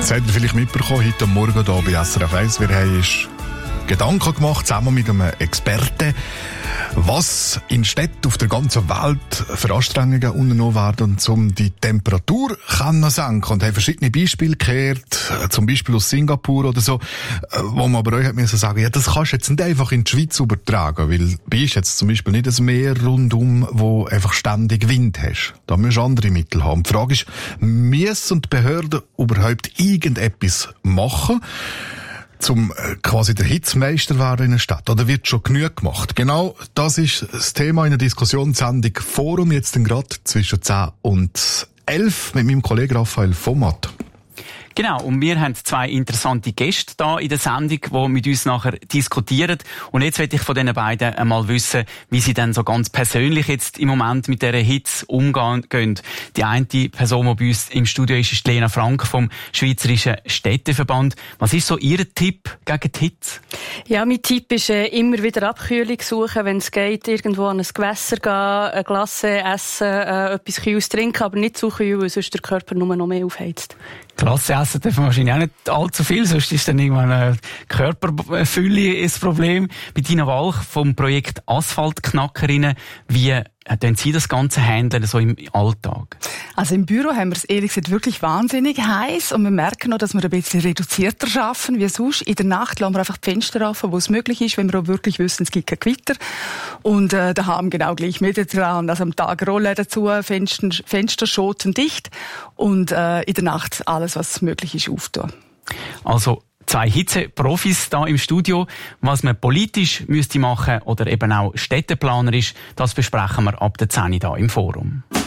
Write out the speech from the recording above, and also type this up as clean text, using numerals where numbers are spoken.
Das habt ihr vielleicht mitbekommen, heute Morgen hier bei SRF 1. Wir haben uns Gedanken gemacht, zusammen mit einem Experten, was in Städten auf der ganzen Welt für Anstrengungen unternommen werden, um die Temperatur zu senken. Und haben verschiedene Beispiele gehört, zum Beispiel aus Singapur oder so, wo man aber euch hat müssen sagen, ja, das kannst du jetzt nicht einfach in die Schweiz übertragen, weil bei uns jetzt zum Beispiel nicht ein Meer rundum, wo einfach ständig Wind hast. Da musst du andere Mittel haben. Die Frage ist, müssen die Behörden überhaupt irgendetwas machen, zum quasi der Hitzmeister werden in der Stadt? Oder wird schon genug gemacht? Genau das ist das Thema in der Diskussionssendung Forum, jetzt gerade zwischen 10 und 11 mit meinem Kollegen Raphael Vomat. Genau, und wir haben zwei interessante Gäste da in der Sendung, die mit uns nachher diskutieren. Und jetzt möchte ich von diesen beiden einmal wissen, wie sie denn so ganz persönlich jetzt im Moment mit dieser Hitze umgehen. Die eine Person, die bei uns im Studio ist Lena Frank vom Schweizerischen Städteverband. Was ist so Ihr Tipp gegen die Hitze? Ja, mein Tipp ist, immer wieder Abkühlung suchen, wenn es geht, irgendwo an ein Gewässer gehen, eine Glasse essen, etwas Kühles trinken, aber nicht zu kühl, weil sonst der Körper nur noch mehr aufheizt. Glasse essen darf man wahrscheinlich auch nicht allzu viel, sonst ist dann irgendwann eine Körperfülle ein Problem. Bei Tina Walch vom Projekt Asphaltknackerinnen, wie tun Sie das Ganze handeln, so im Alltag? Also im Büro haben wir es ehrlich gesagt wirklich wahnsinnig heiß und wir merken auch, dass wir ein bisschen reduzierter arbeiten wie sonst. In der Nacht lassen wir einfach die Fenster offen, wo es möglich ist, wenn wir auch wirklich wissen, es gibt kein Gewitter. Und da haben genau gleich mediterran, also am Tag Rollen dazu, Fensterschoten dicht und in der Nacht alles, was möglich ist, auftun. Also zwei Hitzeprofis da im Studio. Was man politisch müsste machen oder eben auch städteplanerisch, das besprechen wir ab der 10 da im Forum.